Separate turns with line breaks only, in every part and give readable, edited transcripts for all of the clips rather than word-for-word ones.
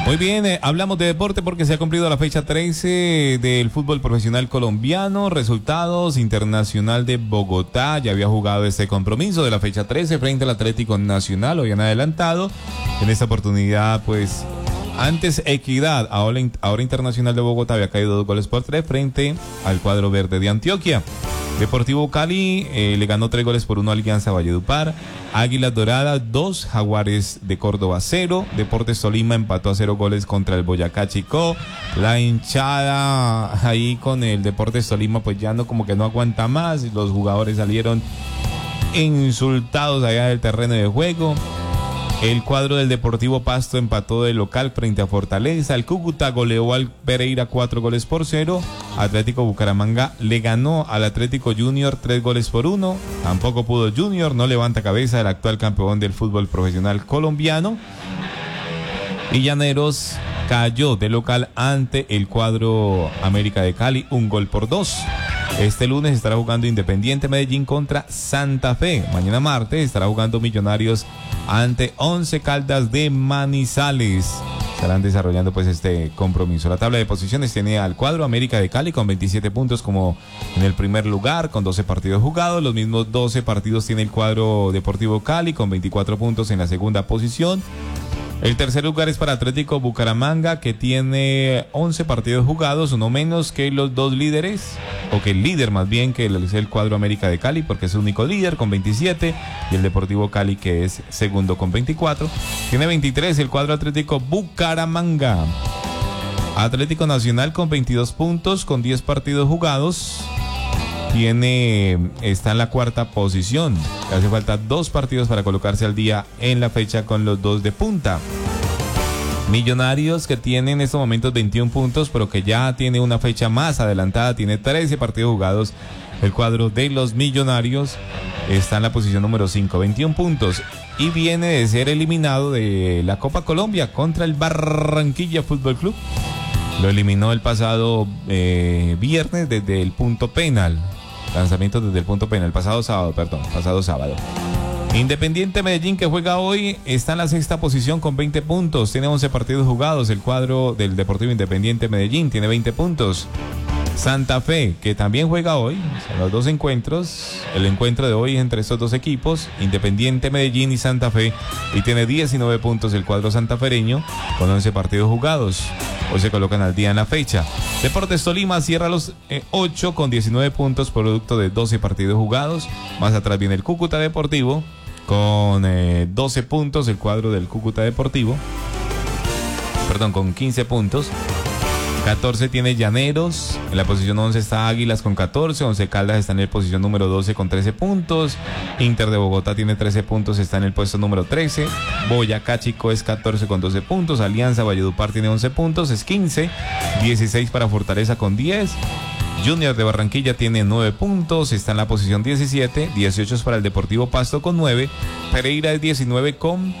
Muy bien, hablamos de deporte porque se ha cumplido la fecha 13 del fútbol profesional colombiano. Resultados: Internacional de Bogotá ya había jugado este compromiso de la fecha 13 frente al Atlético Nacional, lo habían adelantado. En esta oportunidad, pues, antes Equidad, ahora Internacional de Bogotá había caído 2-3 frente al cuadro verde de Antioquia. Deportivo Cali le ganó 3-1 a Alianza Valledupar. Águilas Doradas 2, Jaguares de Córdoba 0. Deportes Tolima empató a 0 goles contra el Boyacá Chicó. La hinchada ahí con el Deportes Tolima pues ya no, como que no aguanta más. Los jugadores salieron insultados allá del terreno de juego. El cuadro del Deportivo Pasto empató de local frente a Fortaleza. El Cúcuta goleó al Pereira 4-0. Atlético Bucaramanga le ganó al Atlético Junior 3-1. Tampoco pudo Junior, no levanta cabeza el actual campeón del fútbol profesional colombiano. Y Llaneros cayó de local ante el cuadro América de Cali, 1-2. Este lunes estará jugando Independiente Medellín contra Santa Fe. Mañana martes estará jugando Millonarios ante Once Caldas de Manizales. Estarán desarrollando pues este compromiso. La tabla de posiciones tiene al cuadro América de Cali con 27 puntos como en el primer lugar, con 12 partidos jugados. Los mismos 12 partidos tiene el cuadro Deportivo Cali con 24 puntos en la segunda posición. El tercer lugar es para Atlético Bucaramanga, que tiene 11 partidos jugados, uno menos que los dos líderes, o que el líder más bien, que es el cuadro América de Cali, porque es el único líder con 27, y el Deportivo Cali, que es segundo con 24. Tiene 23 el cuadro Atlético Bucaramanga. Atlético Nacional con 22 puntos, con 10 partidos jugados. Está en la cuarta posición. Le hace falta 2 partidos para colocarse al día en la fecha con los 2 de punta. Millonarios, que tiene en estos momentos 21 puntos, pero que ya tiene una fecha más adelantada, tiene 13 partidos jugados. El cuadro de los Millonarios está en la posición número 5, 21 puntos. Y viene de ser eliminado de la Copa Colombia contra el Barranquilla Fútbol Club. Lo eliminó el pasado viernes desde el punto penal. Lanzamiento desde el punto penal, pasado sábado. Independiente Medellín, que juega hoy, está en la sexta posición con 20 puntos, tiene 11 partidos jugados. El cuadro del Deportivo Independiente Medellín tiene 20 puntos. Santa Fe, que también juega hoy, son los dos encuentros. El encuentro de hoy es entre estos dos equipos, Independiente Medellín y Santa Fe, y tiene 19 puntos el cuadro santafereño con 11 partidos jugados. Hoy se colocan al día en la fecha. Deportes Tolima cierra los 8 con 19 puntos, producto de 12 partidos jugados. Más atrás viene el Cúcuta Deportivo con 12 puntos, el cuadro del Cúcuta Deportivo, con 15 puntos. 14 tiene Llaneros, en la posición 11 está Águilas con 14, Once Caldas está en el posición número 12 con 13 puntos, Inter de Bogotá tiene 13 puntos, está en el puesto número 13, Boyacá Chicó es 14 con 12 puntos, Alianza Valledupar tiene 11 puntos, es 15, 16 para Fortaleza con 10, Junior de Barranquilla tiene 9 puntos, está en la posición 17, 18 es para el Deportivo Pasto con 9, Pereira es 19 con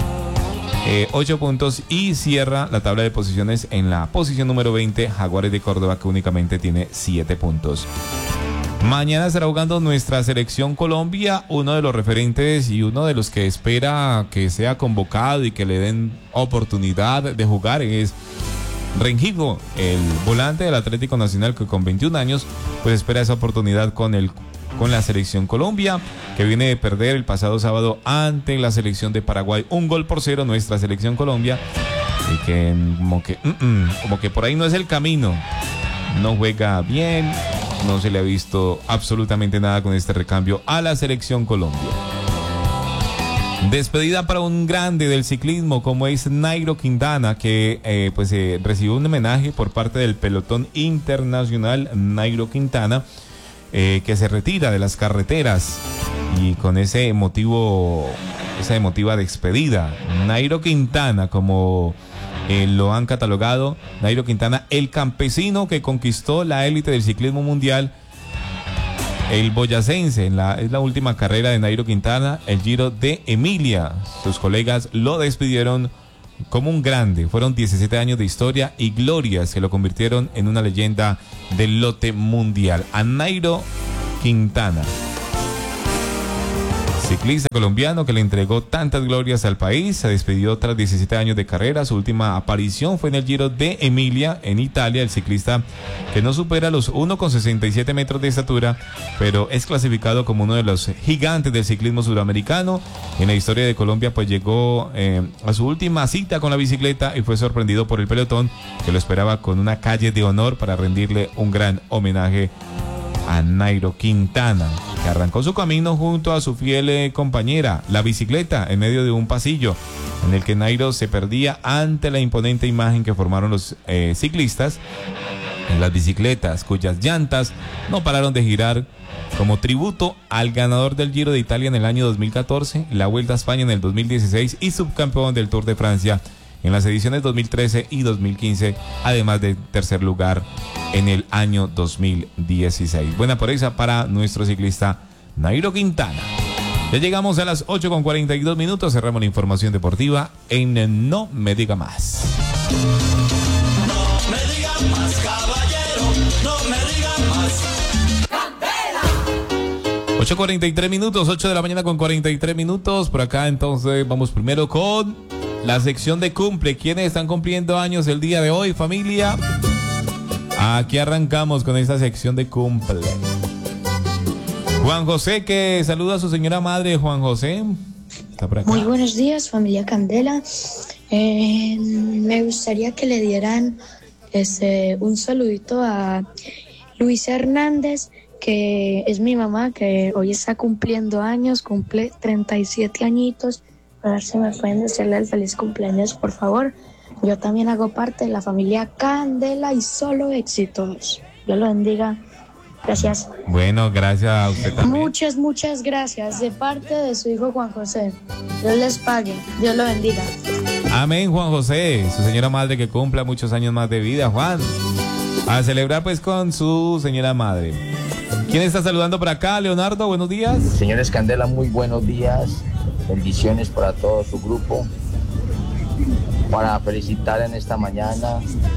8 puntos y cierra la tabla de posiciones en la posición número 20, Jaguares de Córdoba, que únicamente tiene 7 puntos. Mañana estará jugando nuestra selección Colombia. Uno de los referentes y uno de los que espera que sea convocado y que le den oportunidad de jugar es Rengifo, el volante del Atlético Nacional, que con 21 años pues espera esa oportunidad con la selección Colombia, que viene de perder el pasado sábado ante la selección de Paraguay 1-0 nuestra selección Colombia, y que como que por ahí no es el camino, no juega bien, no se le ha visto absolutamente nada con este recambio a la selección Colombia. Despedida para un grande del ciclismo como es Nairo Quintana, que recibió un homenaje por parte del pelotón internacional. Nairo Quintana, que se retira de las carreteras, y con esa emotiva despedida. Nairo Quintana, como lo han catalogado, Nairo Quintana, el campesino que conquistó la élite del ciclismo mundial, el boyacense. Es la última carrera de Nairo Quintana, el Giro de Emilia. Sus colegas lo despidieron como un grande. Fueron 17 años de historia y glorias que lo convirtieron en una leyenda del lote mundial. A Nairo Quintana Ciclista colombiano que le entregó tantas glorias al país, se despidió tras 17 años de carrera. Su última aparición fue en el Giro de Emilia, en Italia. El ciclista que no supera los 1,67 metros de estatura, pero es clasificado como uno de los gigantes del ciclismo sudamericano. En la historia de Colombia, pues llegó a su última cita con la bicicleta y fue sorprendido por el pelotón, que lo esperaba con una calle de honor para rendirle un gran homenaje a Nairo Quintana, que arrancó su camino junto a su fiel compañera, la bicicleta, en medio de un pasillo en el que Nairo se perdía ante la imponente imagen que formaron los ciclistas en las bicicletas, cuyas llantas no pararon de girar como tributo al ganador del Giro de Italia en el año 2014, la Vuelta a España en el 2016 y subcampeón del Tour de Francia en las ediciones 2013 y 2015, además de tercer lugar en el año 2016. Buena proeza para nuestro ciclista Nairo Quintana. Ya llegamos a las 8:42 minutos, cerramos la información deportiva en No Me Diga Más.
No me diga más, caballero, no me diga más.
8:43 minutos, 8 de la mañana con 43 minutos. Por acá entonces vamos primero con la sección de cumple. ¿Quiénes están cumpliendo años el día de hoy, familia? Aquí arrancamos con esta sección de cumple. Juan José, que saluda a su señora madre. Juan José, está por acá.
Muy buenos días, familia Candela. Me gustaría que le dieran un saludito a Luisa Hernández, que es mi mamá, que hoy está cumpliendo años, cumple 37 añitos. A ver si me pueden desearle el feliz cumpleaños, por favor. Yo también hago parte de la familia Candela y solo éxitos. Dios lo bendiga. Gracias.
Bueno, gracias a usted también.
Muchas gracias de parte de su hijo Juan José. Dios les pague. Dios lo bendiga.
Amén, Juan José. Su señora madre que cumpla muchos años más de vida, Juan. A celebrar pues con su señora madre. ¿Quién está saludando por acá? Leonardo, buenos días.
Señores Candela, muy buenos días. Bendiciones para todo su grupo. Para felicitar en esta mañana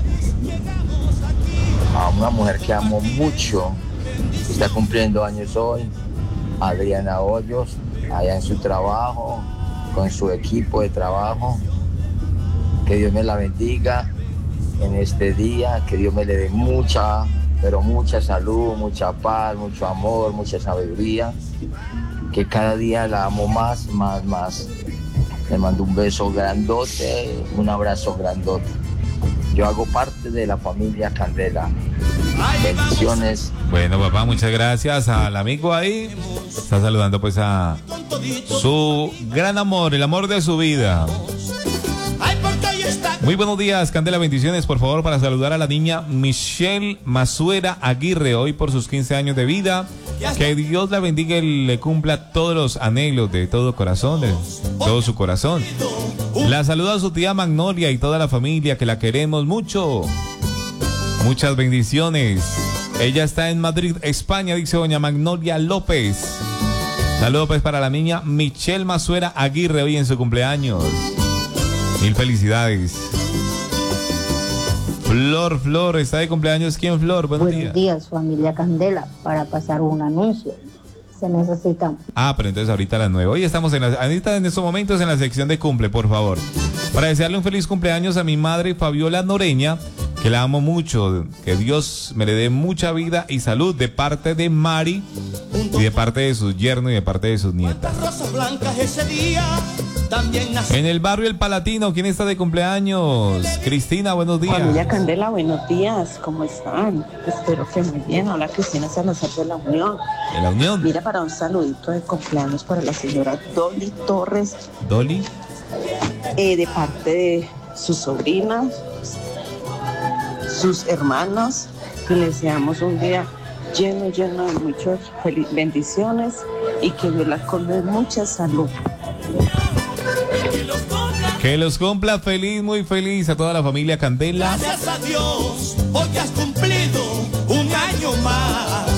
a una mujer que amo mucho, que está cumpliendo años hoy, Adriana Hoyos, allá en su trabajo, con su equipo de trabajo. Que Dios me la bendiga en este día, que Dios me le dé mucha, pero mucha salud, mucha paz, mucho amor, mucha sabiduría, que cada día la amo más. Le mando un beso grandote, un abrazo grandote. Yo hago parte de la familia Candela. Bendiciones.
Bueno, papá, muchas gracias al amigo ahí. Está saludando pues a su gran amor, el amor de su vida. Muy buenos días, Candela, bendiciones, por favor, para saludar a la niña Michelle Masuera Aguirre, hoy por sus 15 años de vida. Que Dios la bendiga y le cumpla todos los anhelos de todo corazón, de todo su corazón. La saluda a su tía Magnolia y toda la familia, que la queremos mucho. Muchas bendiciones. Ella está en Madrid, España, dice doña Magnolia López. Saludos pues para la niña Michelle Masuera Aguirre, hoy en su cumpleaños. Mil felicidades. Flor, está de cumpleaños. ¿Quién, Flor? Buenos días,
familia Candela, para pasar un anuncio. Se necesita.
Pero entonces ahorita a las 9. Hoy estamos ahorita en estos momentos en la sección de cumple, por favor. Para desearle un feliz cumpleaños a mi madre Fabiola Noreña, que la amo mucho. Que Dios me le dé mucha vida y salud de parte de Mari y de parte de sus yernos y de parte de sus nietas.
Rosas blancas ese día.
En el barrio El Palatino, ¿quién está de cumpleaños? Cristina, buenos días.
Familia Candela, buenos días, ¿cómo están? Espero que muy bien. Hola, Cristina Salazar de La Unión.
¿De La Unión?
Mira, para un saludito de cumpleaños para la señora Dolly Torres.
¿Dolly?
De parte de sus sobrinas, sus hermanos, que les deseamos un día lleno de muchas bendiciones y que Dios las colme mucha salud.
Que los cumpla feliz, muy feliz a toda la familia Candela.
Gracias a Dios, porque has cumplido un año más.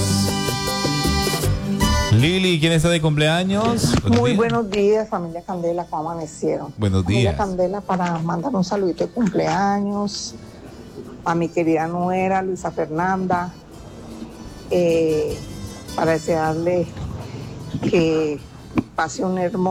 Lili, ¿quién está de cumpleaños?
Buenos días, familia Candela, ¿cómo amanecieron?
Buenos días.
Familia Candela, para mandar un saludito de cumpleaños a mi querida nuera, Luisa Fernanda, para desearle que pase un hermoso